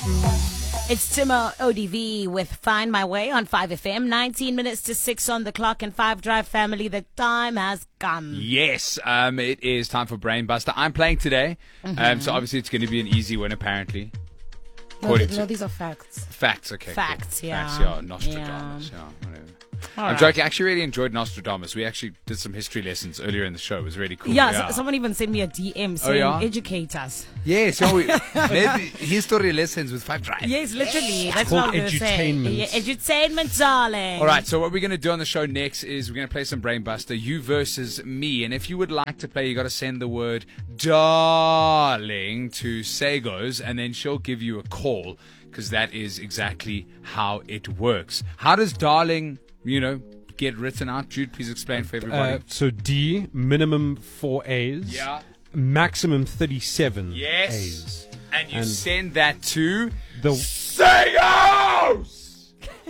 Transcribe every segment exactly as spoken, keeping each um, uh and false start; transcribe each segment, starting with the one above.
It's Timo O D V with Find My Way on five F M. nineteen minutes to six on the clock, and five Drive family, the time has come. Yes, um, it is time for Brain Buster. I'm playing today, mm-hmm. um, so obviously it's going to be an easy one, apparently. No, th- no, these are facts. Facts, okay. Facts, cool. yeah. Facts, yeah. Nostradamus, yeah. yeah whatever. All I'm right. joking. I actually really enjoyed Nostradamus. We actually did some history lessons earlier in the show. It was really cool. Yeah, yeah. So, someone even sent me a D M saying, oh, yeah? educate us. Yes, yeah, we history lessons with five Drive. Yes, literally. It's That's called what I'm going to say. Yeah, edutainment, darling. All right, so what we're going to do on the show next is we're going to play some Brain Buster, you versus me. And if you would like to play, you got to send the word darling to Sagos, and then she'll give you a call, because that is exactly how it works. How does darling, you know, get written out? Jude, please explain for everybody. Uh, so D, minimum four A's. Yeah. Maximum thirty-seven yes. A's. And you and send that to the Sagos!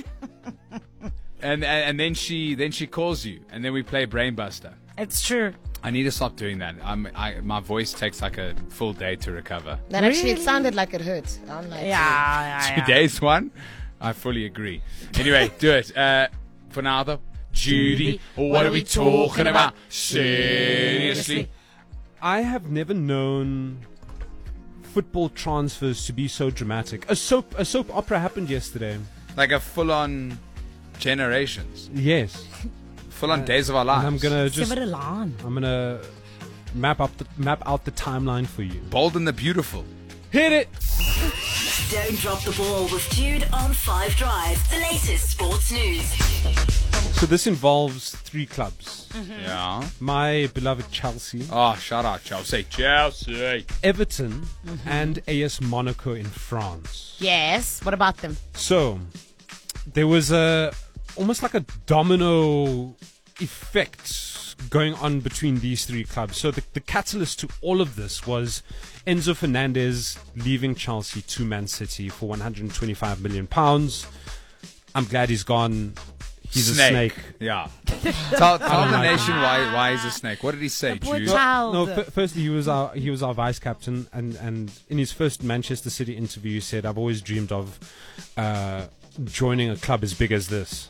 and, and and then she then she calls you, and then we play Brain Buster. It's true. I need to stop doing that. I'm, I, my voice takes like a full day to recover. That really? actually, it sounded like it hurt. I'm like, yeah, yeah, yeah. Today's one, I fully agree. Anyway, do it. Uh, for now, though, Judy, what, what are we talking about? Seriously? I have never known football transfers to be so dramatic. A soap, a soap opera happened yesterday. Like a full-on Generations. Yes. Full-on uh, Days of Our Lives. I'm gonna just. Give it a lawn. I'm gonna map up the map out the timeline for you. Bold and the Beautiful. Hit it. Don't drop the ball with Jude on five Drive. The latest sports news. So this involves three clubs. Mm-hmm. Yeah. My beloved Chelsea. Oh, shout out Chelsea. Chelsea. Everton mm-hmm. and A S Monaco in France. Yes. What about them? So there was a almost like a domino effect going on between these three clubs. So the, the catalyst to all of this was Enzo Fernandez leaving Chelsea to Man City for one hundred twenty-five million pounds. I'm glad he's gone. He's snake. a snake. Yeah. tell tell the nation why why he's a snake. What did he say, Jude? Child. No, f- firstly, he was our he was our vice captain, and, and in his first Manchester City interview, he said, "I've always dreamed of uh, joining a club as big as this."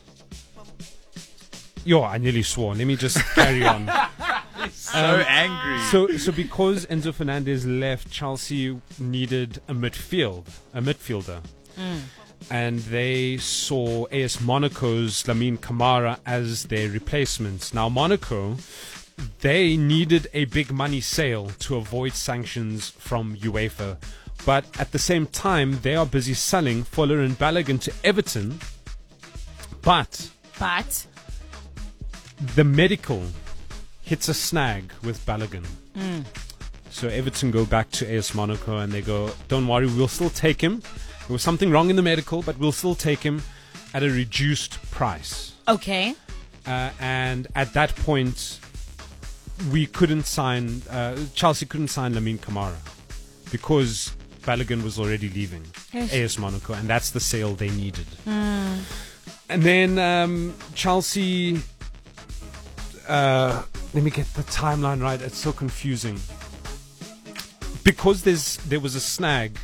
Yo, I nearly swore. Let me just carry on. So um, angry. So, so because Enzo Fernandez left, Chelsea needed a midfield, a midfielder. Mm. And they saw A S Monaco's Lamine Camara as their replacement. Now, Monaco, they needed a big money sale to avoid sanctions from UEFA. But at the same time, they are busy selling Fuller and Balogun to Everton. But... But... the medical hits a snag with Balogun. Mm. So Everton go back to A S Monaco and they go, don't worry, we'll still take him. There was something wrong in the medical, but we'll still take him at a reduced price. Okay. Uh, and at that point, we couldn't sign, uh, Chelsea couldn't sign Lamine Camara because Balogun was already leaving yes. A S Monaco, and that's the sale they needed. Mm. And then um, Chelsea... Uh, let me get the timeline right. It's so confusing. Because there's there was a snag,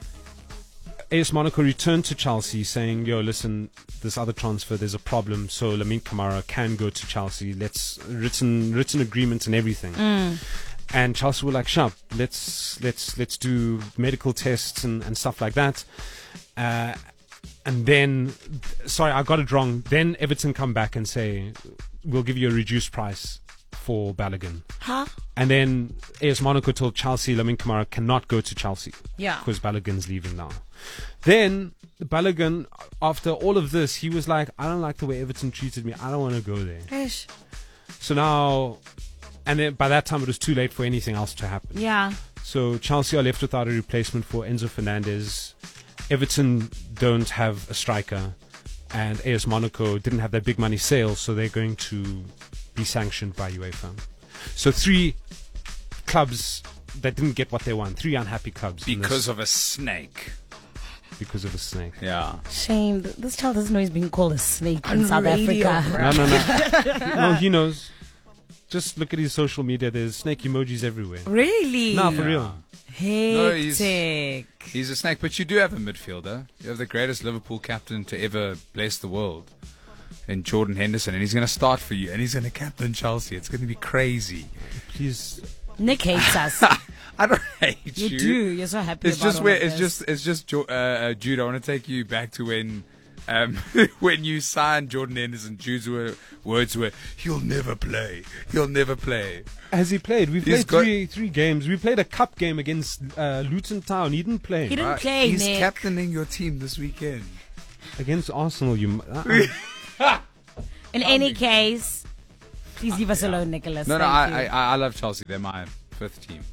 A S Monaco returned to Chelsea saying, yo, listen, this other transfer, there's a problem, so Lamine Camara can go to Chelsea. Let's written written agreement and everything. Mm. And Chelsea were like, sharp, let's let's let's do medical tests and, and stuff like that. Uh, and then, sorry, I got it wrong. Then Everton come back and say, we'll give you a reduced price for Balogun. Huh? And then A S Monaco told Chelsea Lamine Camara cannot go to Chelsea. Yeah. Because Balogun's leaving now. Then Balogun, after all of this, he was like, I don't like the way Everton treated me. I don't want to go there. Ish. So now, and then by that time it was too late for anything else to happen. Yeah. So Chelsea are left without a replacement for Enzo Fernandez. Everton don't have a striker. And A S Monaco didn't have that big money sale, so they're going to be sanctioned by UEFA. So three clubs that didn't get what they want, three unhappy clubs. Because of a snake. Because of a snake. Yeah. Shame. This child doesn't know he's being called a snake in South radio, Africa. No, no, no. No, he knows. Just look at his social media. There's snake emojis everywhere. Really? No, for real. he's- Hectic. He's a snake, but you do have a midfielder. You have the greatest Liverpool captain to ever bless the world in Jordan Henderson, and he's going to start for you, and he's going to captain Chelsea. It's going to be crazy. Please. Nick hates us. I don't hate You you. do. You're so happy It's about just all where of it's this. just it's just Jo- uh, uh, Jude. I want to take you back to when um, when you signed Jordan Henderson. Jude's were, words were, "He'll never play. He'll never play." Has he played? We He's played got- three three games. We played a cup game against uh, Luton Town. He didn't play. He didn't Right? play, He's Nick. captaining your team this weekend. Against Arsenal, you. m- Uh, In any case, please leave us alone, Nicholas. No, no, Thank I, you. I I love Chelsea. They're my fifth team.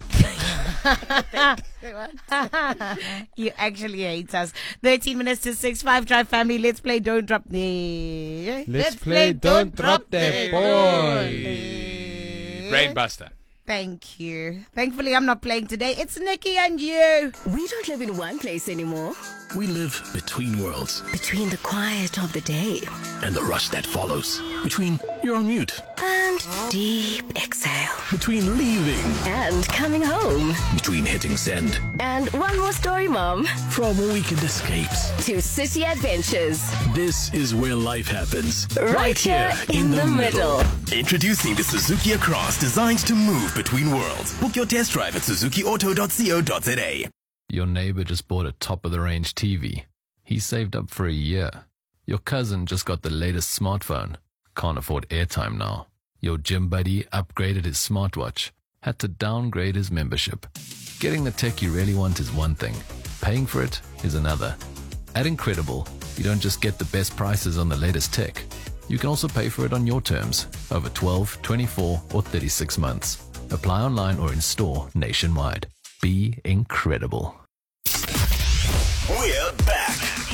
You actually hate us. thirteen minutes to six. Five Drive family. Let's play Don't Drop the. Let's play Don't Drop the Ball. Brainbuster. Thank you. Thankfully, I'm not playing today. It's Nikki and you. We don't live in one place anymore. We live between worlds Between the quiet of the day and the rush that follows. Between you're on mute. and deep exhale Between leaving. and coming home. Between hitting send. And one more story, Mom. From weekend escapes. To city adventures. This is where life happens. Right here in the middle. Introducing the Suzuki Across, designed to move between worlds. Book your test drive at suzuki auto dot co dot za. Your neighbor just bought a top-of-the-range T V. He saved up for a year. Your cousin just got the latest smartphone. Can't afford airtime now. Your gym buddy upgraded his smartwatch. Had to downgrade his membership. Getting the tech you really want is one thing. Paying for it is another. At Incredible, you don't just get the best prices on the latest tech. You can also pay for it on your terms, over twelve, twenty-four, or thirty-six months. Apply online or in store nationwide. Be incredible. We're back.